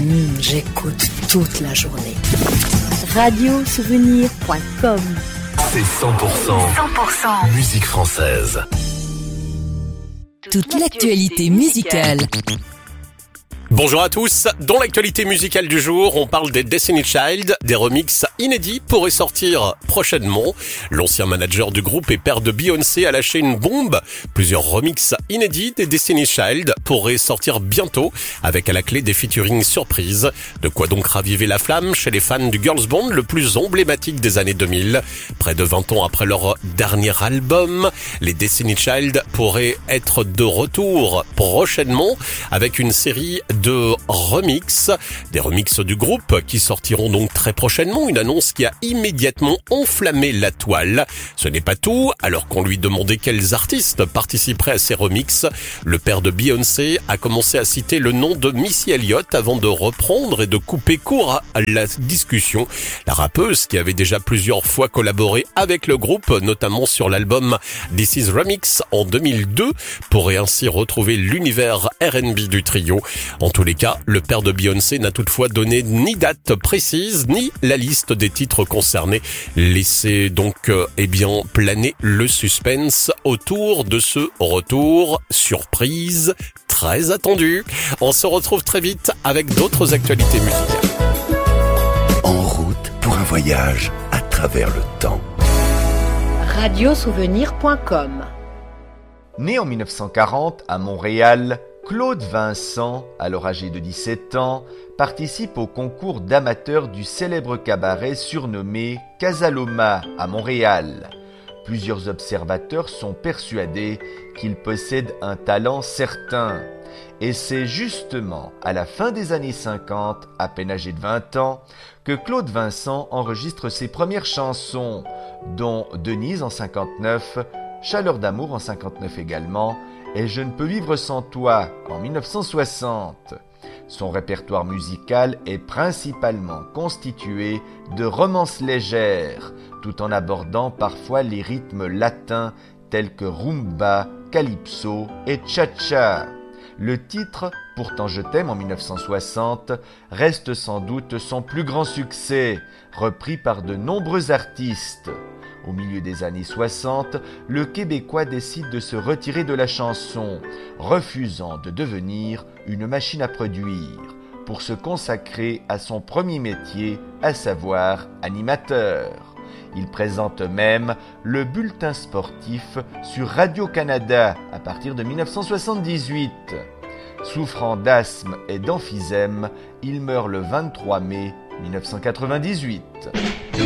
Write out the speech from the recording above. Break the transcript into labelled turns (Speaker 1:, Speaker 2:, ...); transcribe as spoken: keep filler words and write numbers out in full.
Speaker 1: Mmh, j'écoute toute la journée. radio souvenir point com.
Speaker 2: C'est cent pour cent, cent pour cent musique française.
Speaker 1: Toute l'actualité musicale.
Speaker 3: Bonjour à tous, dans l'actualité musicale du jour, on parle des Destiny Child, des remixes inédits pourraient sortir prochainement. L'ancien manager du groupe et père de Beyoncé a lâché une bombe. Plusieurs remixes inédits des Destiny Child pourraient sortir bientôt, avec à la clé des featuring surprises. De quoi donc raviver la flamme chez les fans du girls band le plus emblématique des années deux mille. Près de vingt ans après leur dernier album, les Destiny Child pourraient être de retour prochainement avec une série de remix, des remixes du groupe qui sortiront donc très prochainement, une annonce qui a immédiatement enflammé la toile. Ce n'est pas tout, alors qu'on lui demandait quels artistes participeraient à ces remixes, le père de Beyoncé a commencé à citer le nom de Missy Elliott avant de reprendre et de couper court à la discussion. La rappeuse, qui avait déjà plusieurs fois collaboré avec le groupe, notamment sur l'album This Is Remix en deux mille deux, pourrait ainsi retrouver l'univers R and B du trio. En tous les cas, le père de Beyoncé n'a toutefois donné ni date précise, ni la liste des titres concernés. Laissez donc euh, eh bien planer le suspense autour de ce retour surprise très attendu. On se retrouve très vite avec d'autres actualités musicales.
Speaker 2: En route pour un voyage à travers le temps.
Speaker 1: radio souvenir point com.
Speaker 4: Né en mille neuf cent quarante à Montréal, Claude Vincent, alors âgé de dix-sept ans, participe au concours d'amateurs du célèbre cabaret surnommé Casaloma à Montréal. Plusieurs observateurs sont persuadés qu'il possède un talent certain. Et c'est justement à la fin des années cinquante, à peine âgé de vingt ans, que Claude Vincent enregistre ses premières chansons, dont Denise en cinquante-neuf, Chaleur d'amour en cinquante-neuf également, et Je ne peux vivre sans toi en mille neuf cent soixante. Son répertoire musical est principalement constitué de romances légères, tout en abordant parfois les rythmes latins tels que rumba, calypso et cha-cha. Le titre « Pourtant je t'aime » en mille neuf cent soixante reste sans doute son plus grand succès, repris par de nombreux artistes. Au milieu des années soixante, le Québécois décide de se retirer de la chanson, refusant de devenir une machine à produire, pour se consacrer à son premier métier, à savoir animateur. Il présente même le bulletin sportif sur Radio-Canada à partir de mille neuf cent soixante-dix-huit. Souffrant d'asthme et d'emphysème, il meurt le vingt-trois mai mille neuf cent quatre-vingt-dix-huit.